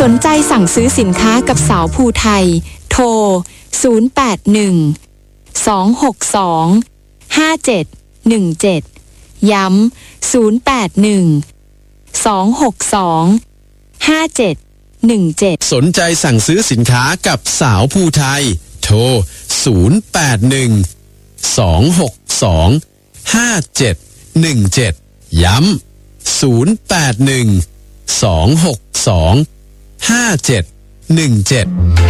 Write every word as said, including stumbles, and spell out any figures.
นใจสั่งซื้อสินค้ากับสาวภูไทยโทรศูนย์ แปด หนึ่ง สอง หก สอง ห้า เจ็ด หนึ่ง เจ็ดย้ำศูนย์ แปด หนึ่ง สอง หก สอง ห้า เจ็ด หนึ่ง เจ็ดสนใจสั่งซื้อสินค้ากับสาวภูไทยโทรศูนย์ แปด หนึ่ง สอง หก สอง ห้า เจ็ด หนึ่ง เจ็ดย้ำศูนย์ แปด หนึ่ง สอง หก สอง ห้า เจ็ด หนึ่ง เจ็ด